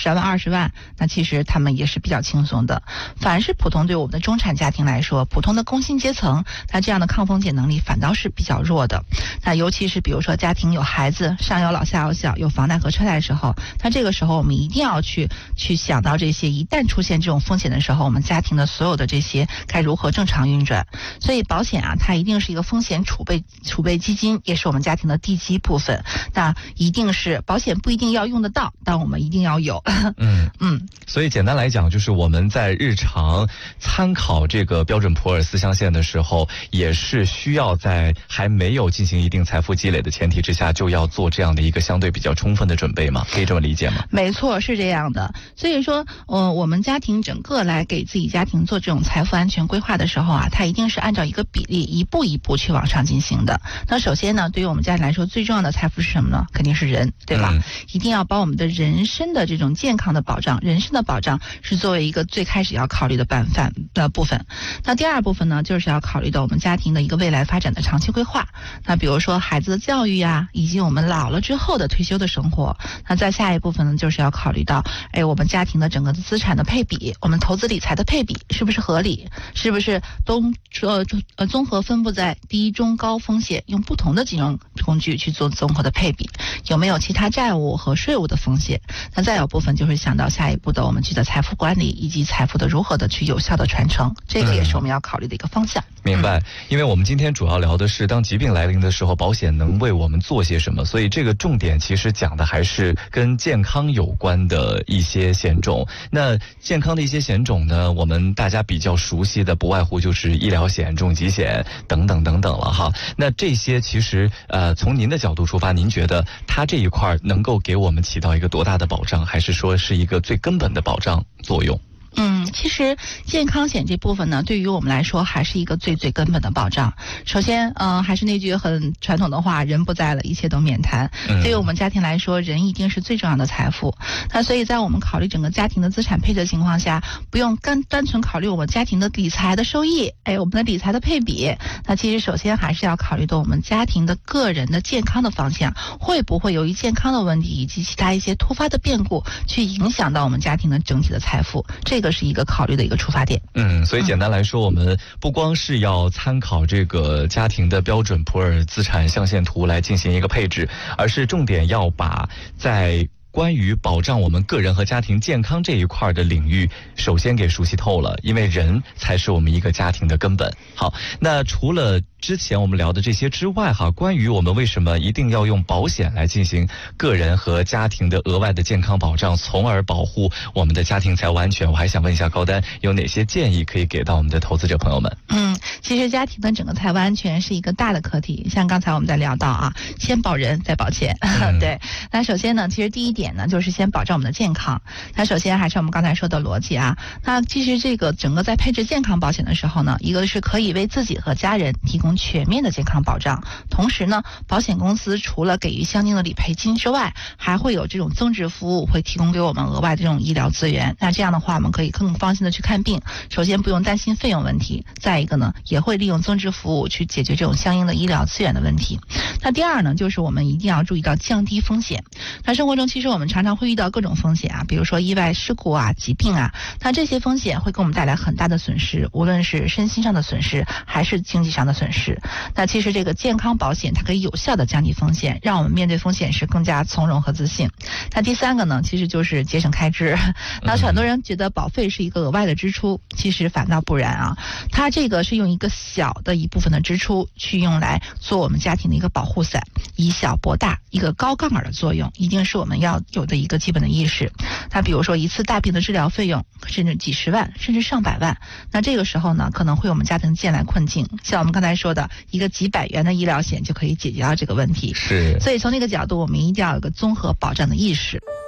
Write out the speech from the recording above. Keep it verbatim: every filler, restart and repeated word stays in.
十万二十万，那其实他们也是比较轻松的。反而是普通对我们的中产家庭来说，普通的工薪阶层，那这样的抗风险能力反倒是比较弱的。那尤其是比如说家庭有孩子，上有老下有小，有房贷和车贷的时候，那这个时候我们一定要去去想到这些，一旦出现这种风险的时候，我们家庭的所有的这些该如何正常运转。所以保险啊，它一定是一个风险储备储备基金，也是我们家庭的地基部分。那一定是保险不一定要用得到，但我们一定要有。 嗯嗯， 所以简单来讲，就是我们在日常参考这个标准普尔四象限的时候，也是需要在还没有进行一定财富积累的前提之下，就要做这样的一个相对比较充分的准备吗？可以这么理解吗？ 没错，是这样的。所以说，呃，我们家庭整个来给自己家庭做这种财富安全规划的时候啊，它一定是按照一个比例一步一步去往上进行的。那首先呢，对于我们家庭来说，最重要的财富是什么呢？肯定是人，对吧？嗯、一定要把我们的人身的这种健康的保障，人身的保障是作为一个最开始要考虑的办范的部分。那第二部分呢，就是要考虑到我们家庭的一个未来发展的长期规划。那比如说孩子的教育呀、啊，以及我们老了之后的退休的生活。那再下一部分呢，就是要考虑到，哎，我们家庭的整个的资产的配比，我们投资理财的配比是不是合理？是不是都呃呃综合分布在低、中、高风险，用不同的金融工具去做综合的配比？有没有其他债务和税务的风险？那再有部分就是想到下一步的我们去的财富管理以及财富的如何的去有效的传承，这个也是我们要考虑的一个方向。 嗯、明白，因为我们今天主要聊的是当疾病来临的时候，保险能为我们做些什么，所以这个重点其实讲的还是跟健康有关的一些险种。那健康的一些险种呢，我们大家比较熟悉的不外乎就是医疗险、重疾险等等等等了哈。那这些其实呃，从您的角度出发，您觉得它这一块能够给我们起到一个多大的保障，还是说是一个最根本的保障作用？ 嗯，其实健康险这部分呢，对于我们来说还是一个最最根本的保障。首先，嗯、呃，还是那句很传统的话，人不在了，一切都免谈。嗯、对于我们家庭来说，人一定是最重要的财富。那所以在我们考虑整个家庭的资产配置的情况下，不用单单纯考虑我们家庭的理财的收益，哎，我们的理财的配比。那其实首先还是要考虑到我们家庭的个人的健康的方向，会不会由于健康的问题以及其他一些突发的变故，去影响到我们家庭的整体的财富。这个这是一个考虑的一个出发点。 嗯，所以简单来说，我们不光是要参考这个家庭的标准普尔资产象限图来进行一个配置，而是重点要把在关于保障我们个人和家庭健康这一块的领域，首先给熟悉透了，因为人才是我们一个家庭的根本。好，那除了之前我们聊的这些之外哈，关于我们为什么一定要用保险来进行个人和家庭的额外的健康保障，从而保护我们的家庭财务安全，我还想问一下高丹，有哪些建议可以给到我们的投资者朋友们？ 嗯，其实家庭的整个财务安全是一个大的课题，像刚才我们在聊到啊，先保人再保钱。嗯、对，那首先呢，其实第一点呢，就是先保障我们的健康。那首先还是我们刚才说的逻辑啊。那其实这个整个在配置健康保险的时候呢，一个是可以为自己和家人提供全面的健康保障，同时呢，保险公司除了给予相应的理赔金之外，还会有这种增值服务，会提供给我们额外的这种医疗资源。那这样的话，我们可以更放心的去看病。首先不用担心费用问题，再一个呢，也会利用增值服务去解决这种相应的医疗资源的问题。那第二呢，就是我们一定要注意到降低风险。那生活中其实我们常常会遇到各种风险啊，比如说意外事故啊、疾病啊，那这些风险会给我们带来很大的损失，无论是身心上的损失还是经济上的损失。那其实这个健康保险它可以有效的降低风险，让我们面对风险时更加从容和自信。那第三个呢，其实就是节省开支。那很多人觉得保费是一个额外的支出，其实反倒不然啊，它这个是用一个小的一部分的支出去用来做我们家庭的一个保护伞，以小博大，一个高杠杆的作用，一定是我们要有的一个基本的意识。那比如说一次大病的治疗费用甚至几十万甚至上百万，那这个时候呢，可能会我们家庭艰难困境，像我们刚才说的一个几百元的医疗险就可以解决到这个问题。 是， 所以从这个角度，我们一定要有个综合保障的意识。